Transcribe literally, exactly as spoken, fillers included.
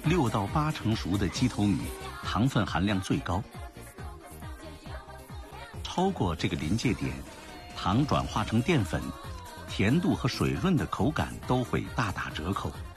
六到八成熟的鸡头米糖分含量最高，超过这个临界点，糖转化成淀粉，甜度和水润的口感都会大打折扣。